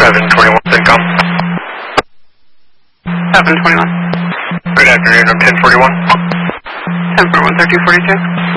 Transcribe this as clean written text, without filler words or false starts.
721 CENTCOM. 721. Good afternoon, I'm 1041. 1041, 1342.